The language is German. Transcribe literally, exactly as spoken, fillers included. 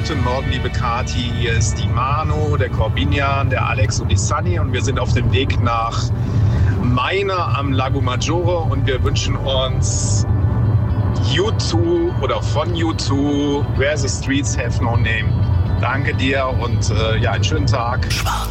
Guten Morgen, liebe Kati. Hier ist die Manu, der Corbinian, der Alex und die Sunny. Und wir sind auf dem Weg nach Maina am Lago Maggiore. Und wir wünschen uns U zwei oder von U zwei, Where the Streets Have No Name. Danke dir und äh, ja, einen schönen Tag. Schwarz.